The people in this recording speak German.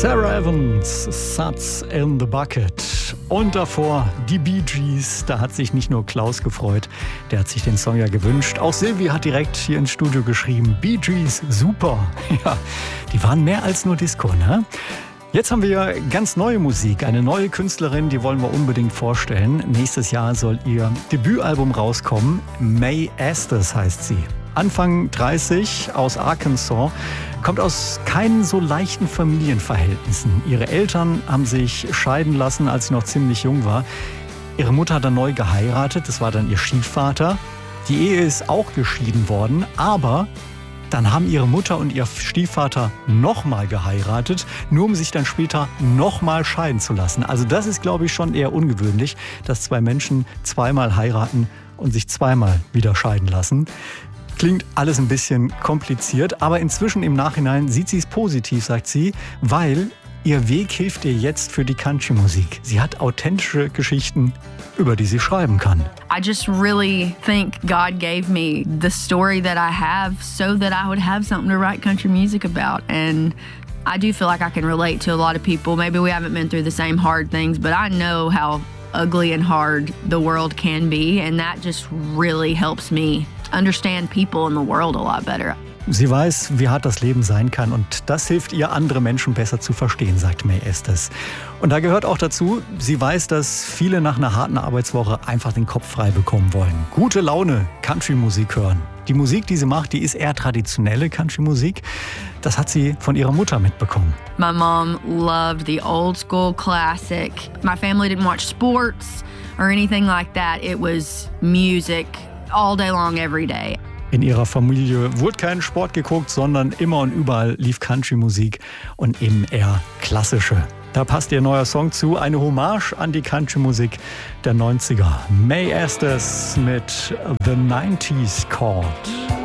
Sarah Evans, Suds in the Bucket. Und davor die Bee Gees. Da hat sich nicht nur Klaus gefreut, der hat sich den Song ja gewünscht. Auch Silvi hat direkt hier ins Studio geschrieben, Bee Gees, super. Ja, die waren mehr als nur Disco, ne? Jetzt haben wir ganz neue Musik, eine neue Künstlerin, die wollen wir unbedingt vorstellen. Nächstes Jahr soll ihr Debütalbum rauskommen. Mae Estes heißt sie. Anfang 30, aus Arkansas, kommt aus keinen so leichten Familienverhältnissen. Ihre Eltern haben sich scheiden lassen, als sie noch ziemlich jung war. Ihre Mutter hat dann neu geheiratet, das war dann ihr Stiefvater. Die Ehe ist auch geschieden worden, aber dann haben ihre Mutter und ihr Stiefvater nochmal geheiratet, nur um sich dann später nochmal scheiden zu lassen. Also das ist, glaube ich, schon eher ungewöhnlich, dass zwei Menschen zweimal heiraten und sich zweimal wieder scheiden lassen. Klingt alles ein bisschen kompliziert, aber inzwischen im Nachhinein sieht sie es positiv, sagt sie, weil ihr Weg hilft ihr jetzt für die Country-Musik. Sie hat authentische Geschichten, über die sie schreiben kann. I just really think God gave me the story that I have so that I would have something to write country music about. And I do feel like I can relate to a lot of people. Maybe we haven't been through the same hard things, but I know how ugly and hard the world can be. And that just really helps me understand people in the world a lot better. Sie weiß, wie hart das Leben sein kann und das hilft ihr, andere Menschen besser zu verstehen, sagt Mae Estes. Und da gehört auch dazu, sie weiß, dass viele nach einer harten Arbeitswoche einfach den Kopf frei bekommen wollen. Gute Laune, Country-Musik hören. Die Musik, die sie macht, die ist eher traditionelle Country-Musik. Das hat sie von ihrer Mutter mitbekommen. My mom loved the old school classic. My family didn't watch sports or anything like that. It was music all day long, every day. In ihrer Familie wurde kein Sport geguckt, sondern immer und überall lief Country-Musik und eben eher klassische. Da passt ihr neuer Song zu, eine Hommage an die Country-Musik der 90er. Mae Estes mit The 90s Chord.